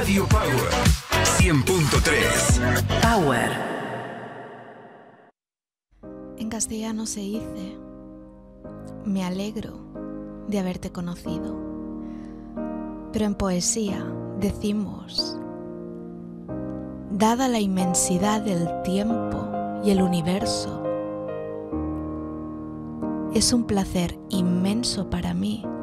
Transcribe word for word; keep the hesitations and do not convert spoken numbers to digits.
Radio Power cien punto tres. Power. En castellano se dice: me alegro de haberte conocido. Pero en poesía decimos: dada la inmensidad del tiempo y el universo, es un placer inmenso para mí